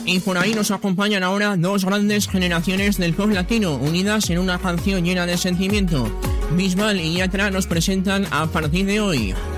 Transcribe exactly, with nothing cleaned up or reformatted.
Y por ahí nos acompañan ahora dos grandes generaciones del pop latino, unidas en una canción llena de sentimiento. Bisbal y Yatra nos presentan A Partir de Hoy.